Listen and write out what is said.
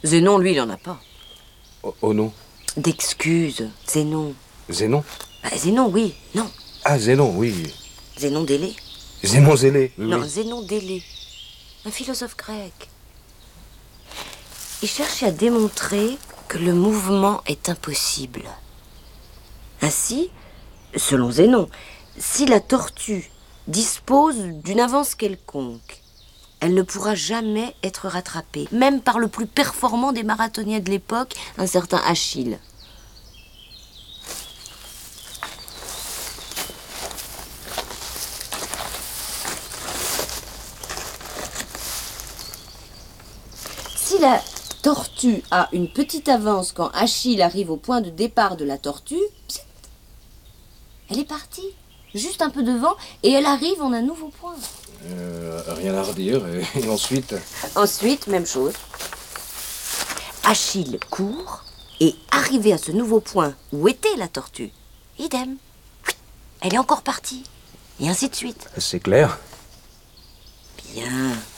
Zénon, lui, il en a pas. Oh non. D'excuses, Zénon. Zénon? Zénon, oui, non. Ah, Zénon, oui. Zénon d'Élée. Zénon Zélé, oui, Non, oui. Zénon d'Élée. Un philosophe grec. Il cherchait à démontrer que le mouvement est impossible. Ainsi, selon Zénon, si la tortue dispose d'une avance quelconque, elle ne pourra jamais être rattrapée, même par le plus performant des marathoniens de l'époque, un certain Achille. Si la tortue a une petite avance quand Achille arrive au point de départ de la tortue, psst, elle est partie, juste un peu devant, et elle arrive en un nouveau point. Rien à redire, et ensuite... Ensuite, même chose. Achille court, et arrivé à ce nouveau point où était la tortue, idem, elle est encore partie, et ainsi de suite. C'est clair. Bien.